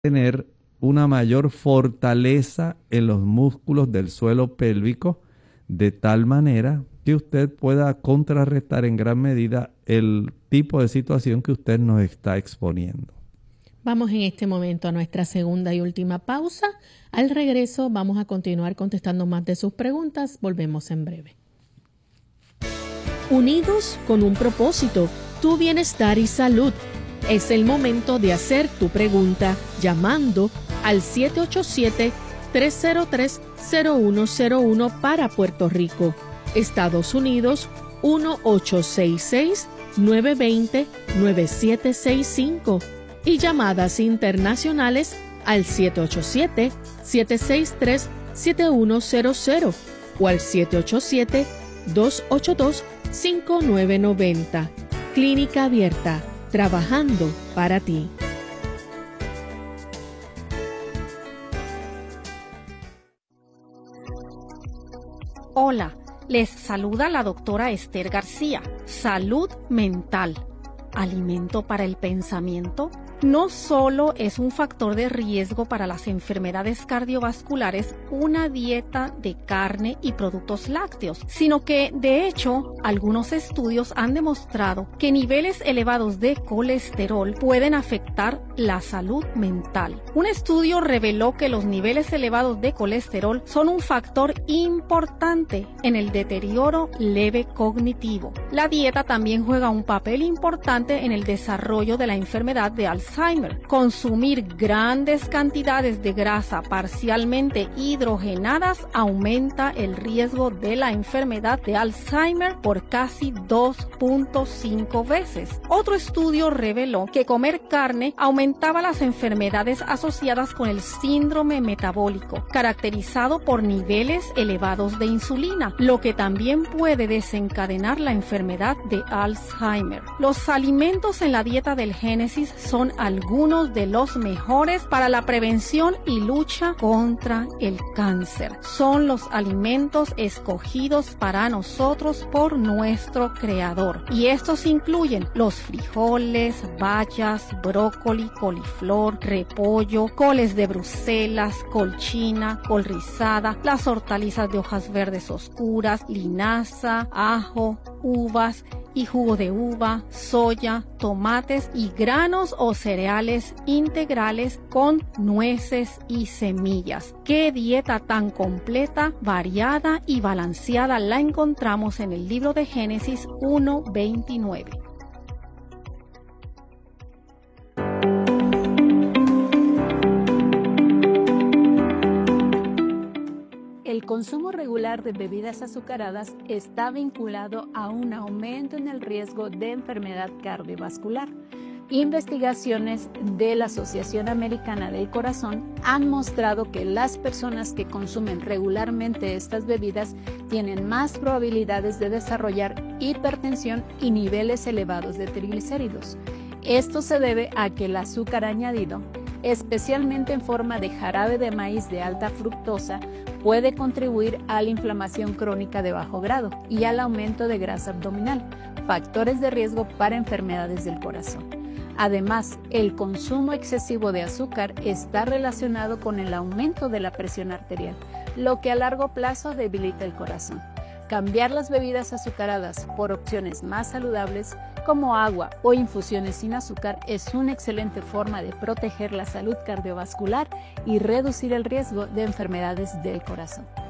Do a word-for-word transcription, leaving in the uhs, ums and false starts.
tener una mayor fortaleza en los músculos del suelo pélvico, de tal manera que usted pueda contrarrestar en gran medida el tipo de situación que usted nos está exponiendo. Vamos en este momento a nuestra segunda y última pausa. Al regreso vamos a continuar contestando más de sus preguntas. Volvemos en breve. Unidos con un propósito, tu bienestar y salud. Es el momento de hacer tu pregunta llamando al siete ocho siete, tres cero tres, cero uno cero uno para Puerto Rico. Estados Unidos, uno ocho seis seis, nueve dos cero, nueve siete seis cinco. Y llamadas internacionales al siete ocho siete, siete seis tres, siete uno cero cero o al siete ocho siete, dos ocho dos, cinco nueve nueve cero. Clínica Abierta, trabajando para ti. Hola, les saluda la doctora Esther García. Salud mental. ¿Alimento para el pensamiento? No solo es un factor de riesgo para las enfermedades cardiovasculares una dieta de carne y productos lácteos, sino que, de hecho, algunos estudios han demostrado que niveles elevados de colesterol pueden afectar la salud mental. Un estudio reveló que los niveles elevados de colesterol son un factor importante en el deterioro leve cognitivo. La dieta también juega un papel importante en el desarrollo de la enfermedad de Alzheimer. Consumir grandes cantidades de grasa parcialmente hidrogenadas aumenta el riesgo de la enfermedad de Alzheimer por casi dos punto cinco veces. Otro estudio reveló que comer carne aumentaba las enfermedades asociadas con el síndrome metabólico, caracterizado por niveles elevados de insulina, lo que también puede desencadenar la enfermedad de Alzheimer. Los alimentos en la dieta del Génesis son algunos de los mejores para la prevención y lucha contra el cáncer. Son los alimentos escogidos para nosotros por nuestro Creador. Y estos incluyen los frijoles, bayas, brócoli, coliflor, repollo, coles de Bruselas, col china, col rizada, las hortalizas de hojas verdes oscuras, linaza, ajo, uvas y jugo de uva, soya, tomates y granos o cereales integrales con nueces y semillas. ¡Qué dieta tan completa, variada y balanceada la encontramos en el libro de Génesis uno veintinueve! El consumo regular de bebidas azucaradas está vinculado a un aumento en el riesgo de enfermedad cardiovascular. Investigaciones de la Asociación Americana del Corazón han mostrado que las personas que consumen regularmente estas bebidas tienen más probabilidades de desarrollar hipertensión y niveles elevados de triglicéridos. Esto se debe a que el azúcar añadido, especialmente en forma de jarabe de maíz de alta fructosa, puede contribuir a la inflamación crónica de bajo grado y al aumento de grasa abdominal, factores de riesgo para enfermedades del corazón. Además, el consumo excesivo de azúcar está relacionado con el aumento de la presión arterial, lo que a largo plazo debilita el corazón. Cambiar las bebidas azucaradas por opciones más saludables como agua o infusiones sin azúcar es una excelente forma de proteger la salud cardiovascular y reducir el riesgo de enfermedades del corazón.